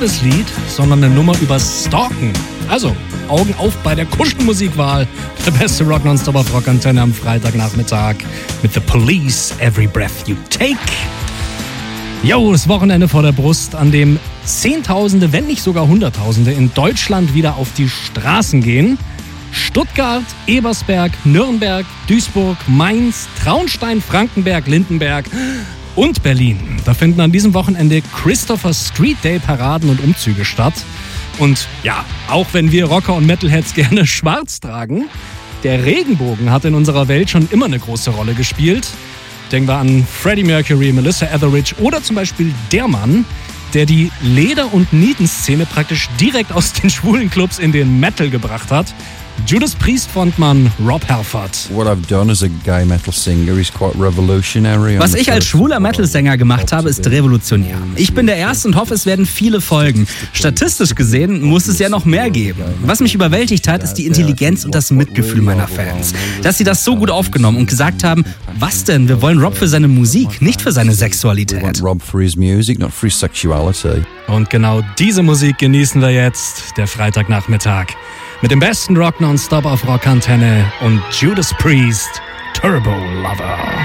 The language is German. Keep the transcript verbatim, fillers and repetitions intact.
Liebeslied, sondern eine Nummer über Stalken. Also, Augen auf bei der Kuschelmusikwahl. Der beste Rock Nonstop auf Rockantenne am Freitagnachmittag mit The Police, Every Breath You Take. Jo, das Wochenende vor der Brust, an dem Zehntausende, wenn nicht sogar Hunderttausende in Deutschland wieder auf die Straßen gehen. Stuttgart, Ebersberg, Nürnberg, Duisburg, Mainz, Traunstein, Frankenberg, Lindenberg und Berlin. Da finden an diesem Wochenende Christopher Street Day Paraden und Umzüge statt. Und ja, auch wenn wir Rocker und Metalheads gerne schwarz tragen, der Regenbogen hat in unserer Welt schon immer eine große Rolle gespielt. Denken wir an Freddie Mercury, Melissa Etheridge oder zum Beispiel der Mann, der die Leder- und Nietenszene praktisch direkt aus den schwulen Clubs in den Metal gebracht hat. Judas Priest Frontmann Rob Halford. What I've done as a gay metal singer is quite revolutionary. Was ich als schwuler Metal-Sänger gemacht habe, ist revolutionär. Ich bin der Erste und hoffe, es werden viele folgen. Statistisch gesehen muss es ja noch mehr geben. Was mich überwältigt hat, ist die Intelligenz und das Mitgefühl meiner Fans. Dass sie das so gut aufgenommen und gesagt haben, was denn, wir wollen Rob für seine Musik, nicht für seine Sexualität. Rob for his music, not for his sexuality. Und genau diese Musik genießen wir jetzt, der Freitagnachmittag. Mit dem besten Rock Nonstop auf Rockantenne und Judas Priest, Turbo Lover.